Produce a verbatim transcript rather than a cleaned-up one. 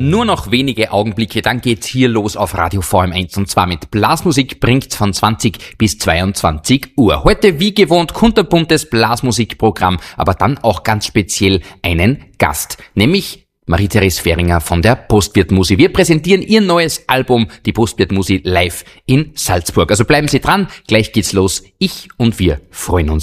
Nur noch wenige Augenblicke, dann geht's hier los auf Radio V M eins und zwar mit Blasmusik bringt's von zwanzig bis zweiundzwanzig Uhr. Heute wie gewohnt kunterbuntes Blasmusikprogramm, aber dann auch ganz speziell einen Gast, nämlich Marie-Therese Fehringer von der Postwirt-Musi. Wir präsentieren ihr neues Album, die Postwirt-Musi, live in Salzburg. Also bleiben Sie dran, gleich geht's los. Ich und wir freuen uns.